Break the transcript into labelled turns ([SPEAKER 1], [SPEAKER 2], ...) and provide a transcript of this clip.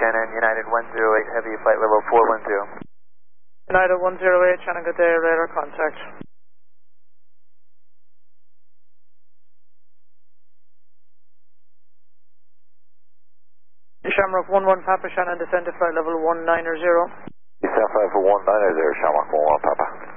[SPEAKER 1] Shannon, United 108 Heavy, flight level 410.
[SPEAKER 2] United 108, Shannon, good day, radar contact. Shamrock 11 Papa, Shannon, descend to flight level 190.
[SPEAKER 3] Descend flight level 190, Shamrock 11 Papa.